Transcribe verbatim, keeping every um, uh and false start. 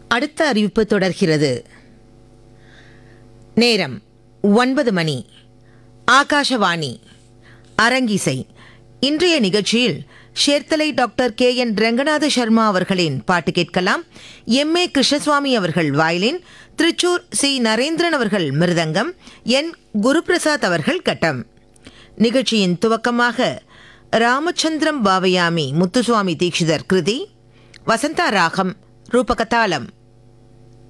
அடுத்த அறிவிப்பு தொடர்கிறது. நேரம் ஒன்பது மணி. ஆகாஷவாணி அரங்கிசை. இன்றைய நிகழ்ச்சியில் Cherthala doctor K N Ranganatha Sharma அவர்களின் பாட்டு கேட்கலாம். எம் ஏ கிருஷ்ணசுவாமி அவர்கள் வயலின், திருச்சூர் சி நரேந்திரன் அவர்கள் மிருதங்கம், என் குருபிரசாத் அவர்கள் கட்டம். நிகழ்ச்சியின் துவக்கமாக ராமச்சந்திரம் பாவயாமி முத்துசுவாமி தீட்சிதர் கிருதி, வசந்தா ராகம், ரூபகதாளம்.